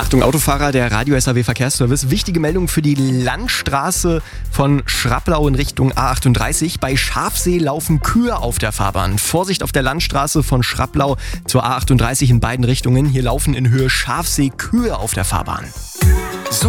Achtung Autofahrer, der Radio SAW Verkehrsservice. Wichtige Meldung für die Landstraße von Schraplau in Richtung A38. Bei Schafsee laufen Kühe auf der Fahrbahn. Vorsicht auf der Landstraße von Schraplau zur A38 in beiden Richtungen. Hier laufen in Höhe Schafsee Kühe auf der Fahrbahn.